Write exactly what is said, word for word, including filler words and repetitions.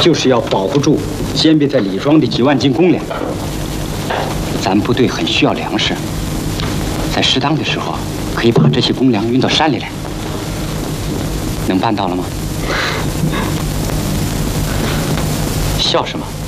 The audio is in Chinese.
就是要保护住坚壁在李庄的几万斤公粮。咱部队很需要粮食，在适当的时候可以把这些公粮运到山里来。能办到了吗？笑什么？